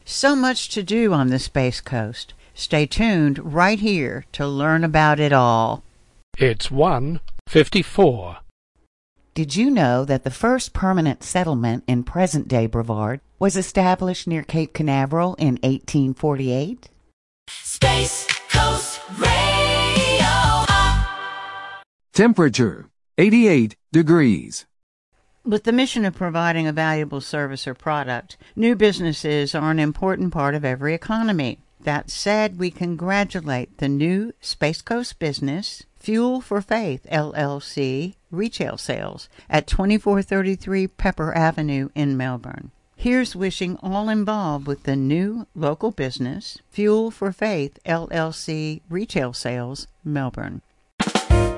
So much to do on the Space Coast. Stay tuned right here to learn about it all. It's 1:54. Did you know that the first permanent settlement in present-day Brevard was established near Cape Canaveral in 1848? Space Coast Radio. Temperature 88 degrees. With the mission of providing a valuable service or product, new businesses are an important part of every economy. That said, we congratulate the new Space Coast business, Fuel for Faith, LLC, retail sales at 2433 Pepper Avenue in Melbourne. Here's wishing all involved with the new local business, Fuel for Faith, LLC, retail sales, Melbourne.